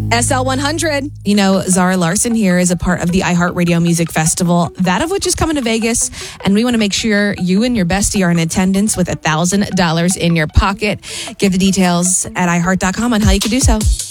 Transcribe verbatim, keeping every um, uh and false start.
S L one hundred. You know, Zara Larson here is a part of the iHeartRadio Music Festival, that of which is coming to Vegas. And we want to make sure you and your bestie are in attendance with one thousand dollars in your pocket. Get the details at i heart dot com on how you can do so.